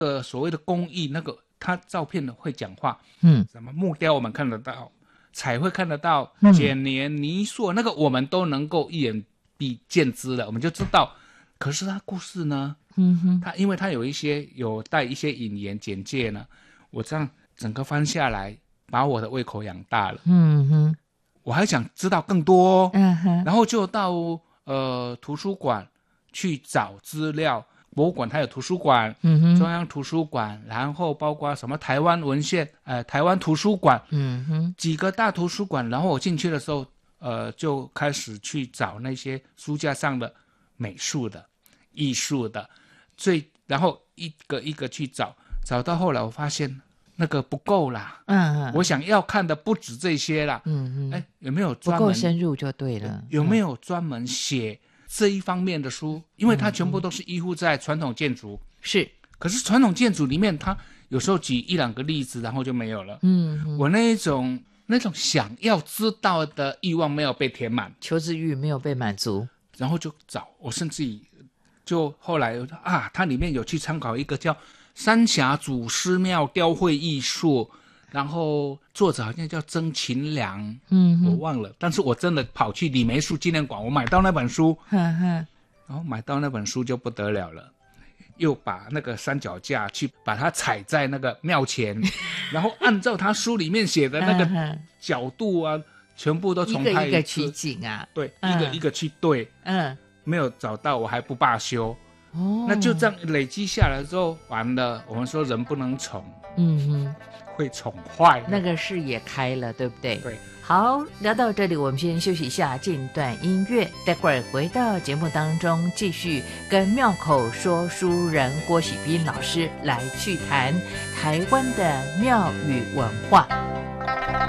所谓的工艺，那个它照片会讲话，什么木雕我们看得到，彩绘看得到，剪黏泥塑那个我们都能够一眼必见之了，我们就知道。可是它故事呢，它因为它有带一些引言简介呢，我这样整个翻下来，把我的胃口养大了。我还想知道更多然后就到图书馆去找资料。博物馆它有图书馆，中央图书馆，然后包括什么台湾文献，台湾图书馆，几个大图书馆。然后我进去的时候，就开始去找那些书架上的美术的、艺术的，然后一个一个去找到后来我发现那个不够啦，我想要看的不止这些啦，有没有专门不够深入就对了？ 有没有专门写这一方面的书？因为它全部都是依附在传统建筑， 是， 可是传统建筑里面，它有时候举一两个例子，然后就没有了。我那种想要知道的欲望没有被填满， 求知欲没有被满足， 然后就找，我甚至就后来它里面有去参考一个叫三峡祖师庙雕绘艺术。然后作者好像叫曾勤良，我忘了，但是我真的跑去李梅树纪念馆，我买到那本书，然后买到那本书就不得了了，又把那个三脚架去把它踩在那个庙前，然后按照他书里面写的那个角度啊，全部都重拍一个一个取景啊， 对，一个一个去对，没有找到我还不罢休，那就这样累积下来之后，完了，我们说人不能宠，会宠坏， 那个视野开了，对不对？ 对。 好，聊到这里，我们先休息一下，进段音乐，待会儿回到节目当中，继续跟庙口说书人郭喜斌老师来去谈台湾的庙宇文化。